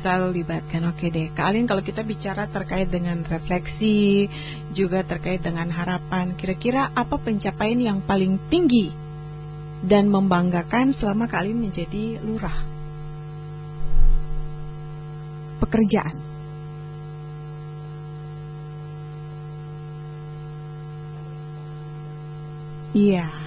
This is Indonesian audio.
selalu libatkan. Oke deh, Kak Alin, kalau kita bicara terkait dengan refleksi, juga terkait dengan harapan, kira-kira apa pencapaian yang paling tinggi dan membanggakan selama Kak Alin menjadi lurah? Pekerjaan. Iya.